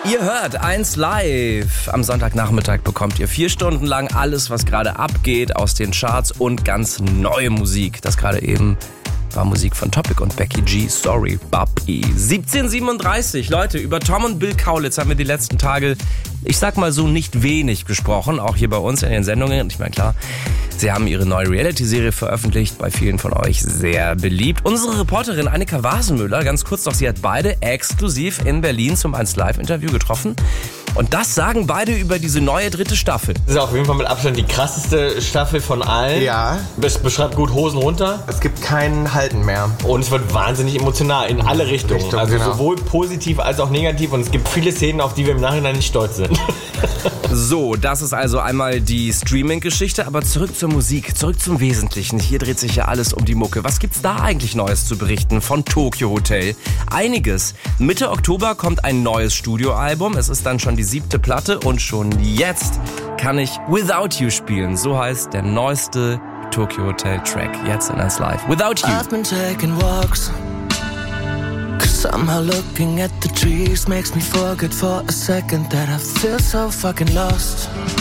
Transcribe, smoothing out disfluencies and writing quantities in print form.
Ihr hört 1 Live. Am Sonntagnachmittag bekommt ihr 4 Stunden lang alles, was gerade abgeht aus den Charts und ganz neue Musik. Das gerade eben war Musik von Topic und Becky G. Sorry, Papi. 17:37. Leute, über Tom und Bill Kaulitz haben wir die letzten Tage, ich sag mal so, nicht wenig gesprochen. Auch hier bei uns in den Sendungen. Und ich meine, klar, sie haben ihre neue Reality-Serie veröffentlicht. Bei vielen von euch sehr beliebt. Unsere Reporterin Annika Wasenmüller, ganz kurz noch, sie hat beide exklusiv in Berlin zum 1 Live-Interview getroffen. Und das sagen beide über diese neue 3. Staffel. Das ist auf jeden Fall mit Abstand die krasseste Staffel von allen. Ja. Beschreibt gut Hosen runter. Es gibt kein Halten mehr. Und es wird wahnsinnig emotional in alle Richtungen. Also genau. Sowohl positiv als auch negativ. Und es gibt viele Szenen, auf die wir im Nachhinein nicht stolz sind. So, das ist also einmal die Streaming-Geschichte, aber zurück zur Musik, zurück zum Wesentlichen. Hier dreht sich ja alles um die Mucke. Was gibt's da eigentlich Neues zu berichten von Tokyo Hotel? Einiges. Mitte Oktober kommt ein neues Studioalbum. Es ist dann schon die 7. Platte und schon jetzt kann ich Without You spielen. So heißt der neueste Tokyo Hotel Track. Jetzt in 1 Live. Without You. I've been taking walks, 'cause somehow looking at the trees makes me forget for a second that I feel so fucking lost.